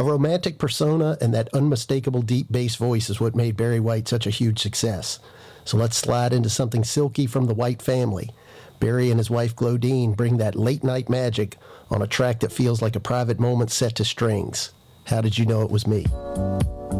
A romantic persona and that unmistakable deep bass voice is what made Barry White such a huge success. So let's slide into something silky from the White family. Barry and his wife Glodine bring that late night magic on a track that feels like a private moment set to strings. How did you know it was me?